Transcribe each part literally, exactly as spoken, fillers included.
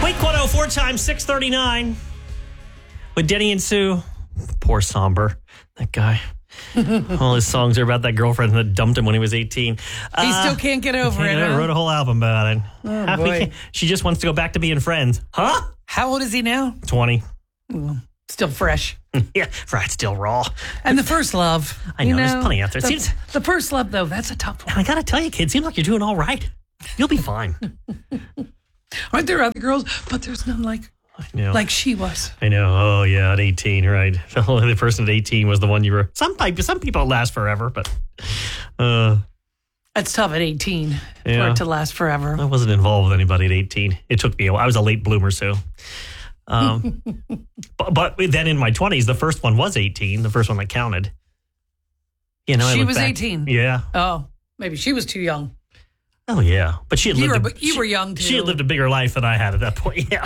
Wake one oh four times six thirty-nine with Denny and Sue. Poor Somber, that guy. All his songs are about that girlfriend that dumped him when he was eighteen. He Uh, still can't get over it. I Huh? wrote a whole album about it. Oh, Happy- boy. She just wants to go back to being friends. Huh? How old is he now? twenty. Still fresh. Yeah, right, still raw. And the first love. I know, you there's plenty out there. The, Seems- the first love, though, that's a tough one. And I got to tell you, kid, seems like you're doing all right. You'll be fine. Aren't there other girls? But there's none like I know. like she was. I know. Oh, yeah, at eighteen, right. The only person at eighteen was the one you were. Some, some people last forever, but uh, That's tough at eighteen for Yeah. it to last forever. I wasn't involved with anybody at eighteen. It took me a while. I was a late bloomer, so. Um, but, but then in my twenties, the first one was eighteen, the first one that counted. You know, I She look was back- eighteen. Yeah. Oh, maybe she was too young. Oh, yeah. But she had You lived. were, a- but you she- were young, too. She had lived a bigger life than I had at that point. Yeah.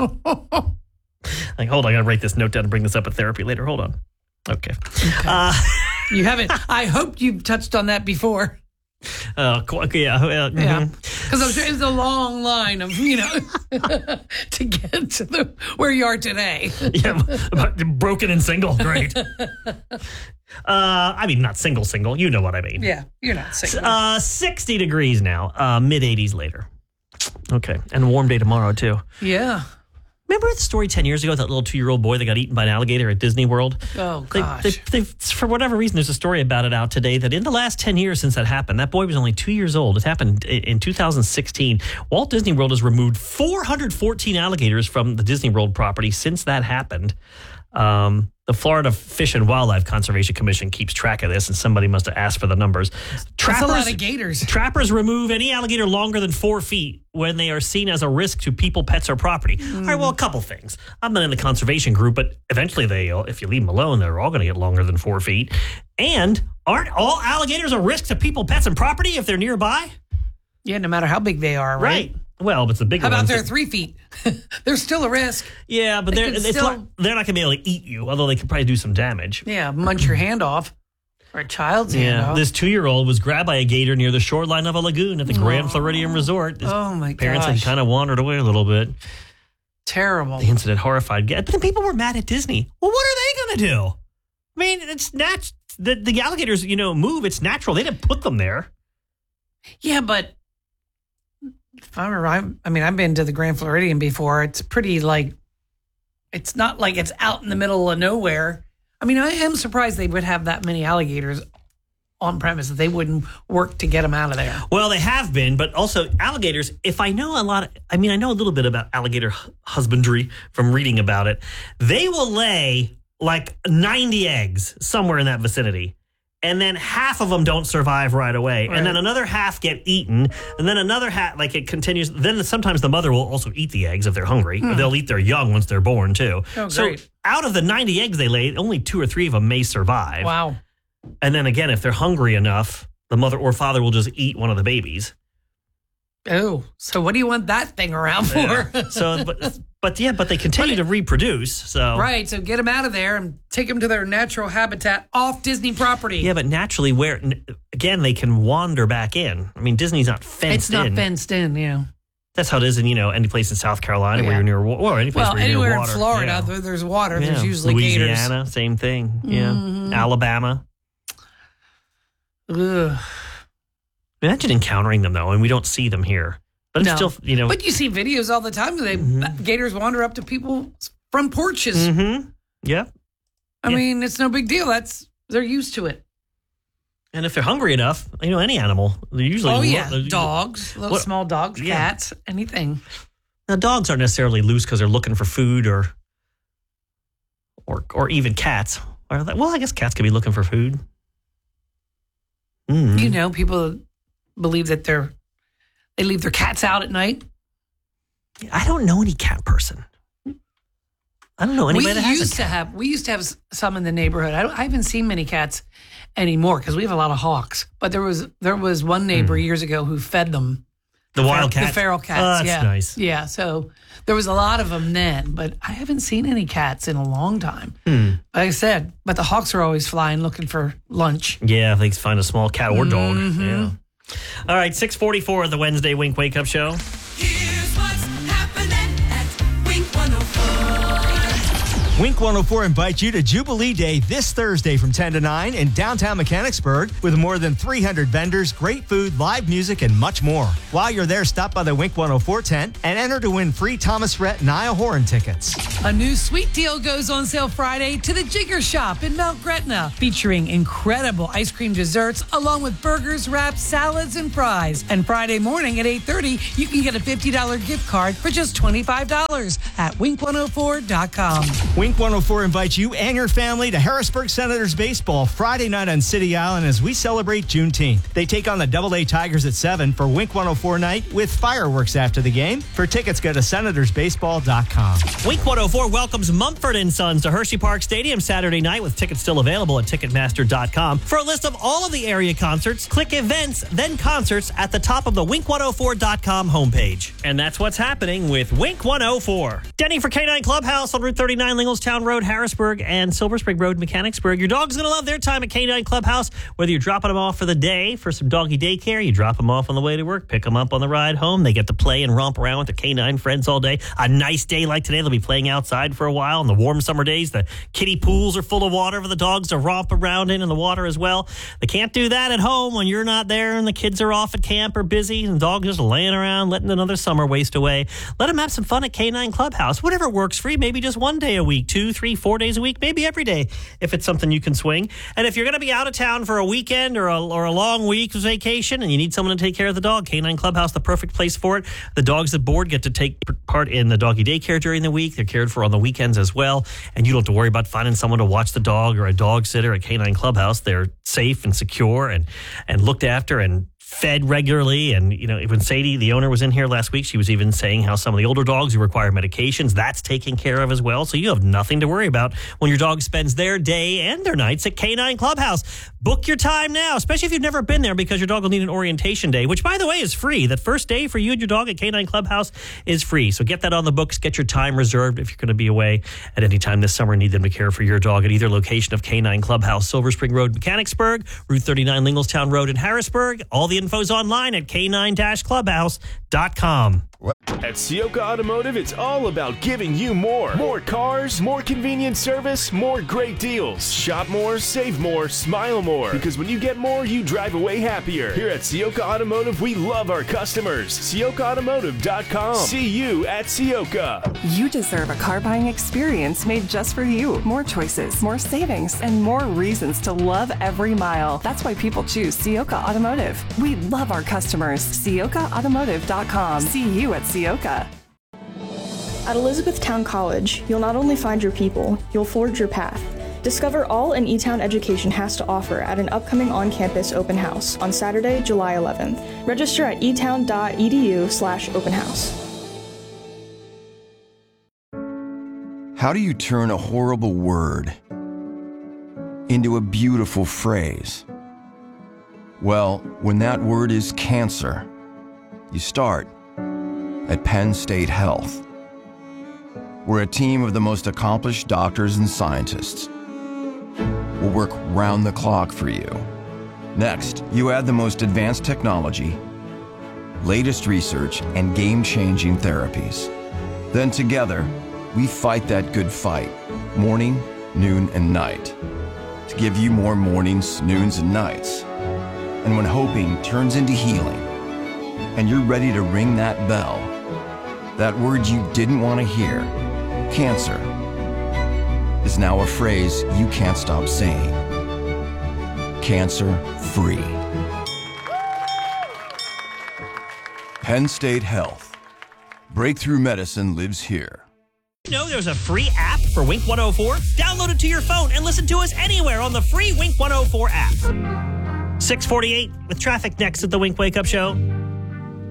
Like, hold on, I gotta write this note down and bring this up at therapy later. Hold on. Okay. Uh, You haven't. I hope you've touched on that before. uh, qu- yeah. Uh, Yeah. mhm. Because I'm sure it's a long line of, you know, to get to the where you are today. Yeah. Broken and single. Great. Uh, I mean, not single, single. You know what I mean. Yeah, you're not single. Uh, sixty degrees now. Uh, mid eighties later. Okay. And a warm day tomorrow, too. Yeah. Remember the story ten years ago, that little two-year-old boy that got eaten by an alligator at Disney World? Oh, They, gosh. they, they, for whatever reason, there's a story about it out today that in the last ten years since that happened, that boy was only two years old. It happened in in two thousand sixteen. Walt Disney World has removed four hundred fourteen alligators from the Disney World property since that happened. Um, the Florida Fish and Wildlife Conservation Commission keeps track of this, and somebody must have asked for the numbers. That's a lot of gators. Trappers remove any alligator longer than four feet when they are seen as a risk to people, pets, or property. Mm. All right, well, a couple things. I'm not in the conservation group, but eventually they, if you leave them alone, they're all going to get longer than four feet. And aren't all alligators a risk to people, pets, and property if they're nearby? Yeah, no matter how big they are, right? Right. Well, but it's the bigger How about ones. they're that- three feet? There's still a risk. Yeah, but They they're could it's still- not, they're not going to be able to eat you, although they could probably do some damage. Yeah, munch your hand off. Or a child's hand Yeah, off. this two-year-old was grabbed by a gator near the shoreline of a lagoon at the Grand Floridian Resort. His Oh, my parents gosh. had kind of wandered away a little bit. Terrible. The incident horrified. But then people were mad at Disney. Well, what are they going to do? I mean, it's nat- the the alligators, you know, move. It's natural. They didn't put them there. Yeah, but if I remember, I, I mean, I've been to the Grand Floridian before. It's pretty like, it's not like it's out in the middle of nowhere. I mean, I am surprised they would have that many alligators on premise, that they wouldn't work to get them out of there. Well, they have been, but also alligators. If I know a lot, of, I mean, I know a little bit about alligator hu- husbandry from reading about it. They will lay like ninety eggs somewhere in that vicinity. And then half of them don't survive right away. Right. And then another half get eaten. And then another half, like it continues. Then sometimes the mother will also eat the eggs if they're hungry. Or they'll eat their young once they're born, too. Oh, so great. out of the ninety eggs they lay, only two or three of them may survive. Wow. And then again, if they're hungry enough, the mother or father will just eat one of the babies. Oh, so what do you want that thing around for? Yeah. So, but, but yeah, but they continue to reproduce. So Right, so get them out of there and take them to their natural habitat off Disney property. Yeah, but naturally, where again they can wander back in. I mean, Disney's not fenced It's not in. fenced in, yeah. That's how it is in, you know, any place in South Carolina where Yeah. you're near water, or any place Well, where you're anywhere near in water. Florida, Yeah. where there's water, Yeah. there's usually Louisiana, same thing. Yeah, Mhm. Alabama. gators. Ugh. Imagine encountering them though, and we don't see them here. But it's No. still, you know. But you see videos all the time. They Mhm. gators wander up to people's front porches. Mm-hmm. Yeah. I Yeah. mean, it's no big deal. That's they're used to it. And if they're hungry enough, you know, any animal, they're usually. Oh yeah, they're- dogs, little What- small dogs, Yeah. cats, anything. Now, dogs aren't necessarily loose because they're looking for food, or, or, or even cats. Or that, well, I guess cats could be looking for food. Mm. You know, people believe that they're they leave their cats out at night. I don't know any cat person. I don't know anybody we that has used a to cat. have we used to have s- some in the neighborhood. I, don't, I haven't seen many cats anymore because we have a lot of hawks. But there was there was one neighbor years ago who fed them the wild fer- cat, the feral cats. Oh, that's yeah, nice. Yeah, so there was a lot of them then, but I haven't seen any cats in a long time. Hmm. Like I said, but the hawks are always flying looking for lunch. Yeah, if they find a small cat or dog. Mhm. Yeah. All right, six forty-four of the Wednesday Wink Wake Up Show. Here's what's happening at Wink Wink one oh four invites you to Jubilee Day this Thursday from ten to nine in downtown Mechanicsburg with more than three hundred vendors, great food, live music, and much more. While you're there, stop by the Wink one oh four tent and enter to win free Thomas Rhett Niall Horan tickets. A new sweet deal goes on sale Friday to the Jigger Shop in Mount Gretna, featuring incredible ice cream desserts along with burgers, wraps, salads, and fries. And Friday morning at eight thirty, you can get a fifty dollars gift card for just twenty-five dollars at wink one oh four dot com. Wink one oh four invites you and your family to Harrisburg Senators baseball Friday night on City Island as we celebrate Juneteenth. They take on the Double A Tigers at seven for Wink one oh four night with fireworks after the game. For tickets, go to senators baseball dot com. Wink one oh four welcomes Mumford and Sons to Hershey Park Stadium Saturday night with tickets still available at ticketmaster dot com. For a list of all of the area concerts, click events, then concerts at the top of the wink one oh four dot com homepage. And that's what's happening with Wink one oh four. Denny for K nine Clubhouse on Route thirty-nine, Linglestown Road, Harrisburg, and Silver Spring Road, Mechanicsburg. Your dog's going to love their time at K nine Clubhouse. Whether you're dropping them off for the day for some doggy daycare, you drop them off on the way to work, pick them up on the ride home. They get to play and romp around with the K nine friends all day. A nice day like today, they'll be playing outside for a while. In the warm summer days, the kiddie pools are full of water for the dogs to romp around in in the water as well. They can't do that at home when you're not there and the kids are off at camp or busy and the dog's just laying around letting another summer waste away. Let them have some fun at K nine Clubhouse. Whatever works for you, maybe just one day a week, two, three, four days a week, maybe every day if it's something you can swing. And if you're going to be out of town for a weekend or a, or a long week's vacation and you need someone to take care of the dog, K nine Clubhouse, the perfect place for it. The dogs at board get to take part in the doggy daycare during the week. They're cared for on the weekends as well. And you don't have to worry about finding someone to watch the dog or a dog sitter at K nine Clubhouse. They're safe and secure and, and looked after and fed regularly. And, you know, when Sadie, the owner, was in here last week, she was even saying how some of the older dogs who require medications, that's taken care of as well. So you have nothing to worry about when your dog spends their day and their nights at K nine Clubhouse. Book your time now, especially if you've never been there, because your dog will need an orientation day, which, by the way, is free. That first day for you and your dog at K nine Clubhouse is free. So get that on the books. Get your time reserved if you're going to be away at any time this summer and need them to care for your dog at either location of K nine Clubhouse, Silver Spring Road, Mechanicsburg, Route thirty-nine, Linglestown Road in Harrisburg. All the info's online at K nine clubhouse dot com. At Sioka Automotive, it's all about giving you more. More cars, more convenient service, more great deals. Shop more, save more, smile more. Because when you get more, you drive away happier. Here at Sioka Automotive, we love our customers. Sioka automotive dot com. See you at Sioka. You deserve a car buying experience made just for you. More choices, more savings, and more reasons to love every mile. That's why people choose Sioka Automotive. We love our customers. Sioka automotive dot com. See you at Sioka. At Elizabethtown College, you'll not only find your people, you'll forge your path. Discover all an E-Town education has to offer at an upcoming on-campus open house on Saturday, July eleventh. Register at e town dot e d u slash open house. How do you turn a horrible word into a beautiful phrase? Well, when that word is cancer, you start at Penn State Health. We're a team of the most accomplished doctors and scientists. We'll work round the clock for you. Next, you add the most advanced technology, latest research, and game-changing therapies. Then together, we fight that good fight, morning, noon, and night, to give you more mornings, noons, and nights. And when hoping turns into healing, and you're ready to ring that bell, that word you didn't want to hear, cancer, is now a phrase you can't stop saying. Cancer-free. Penn State Health. Breakthrough medicine lives here. You know there's a free app for Wink one oh four? Download it to your phone and listen to us anywhere on the free Wink one oh four app. six forty-eight with traffic next at the Wink Wake Up Show.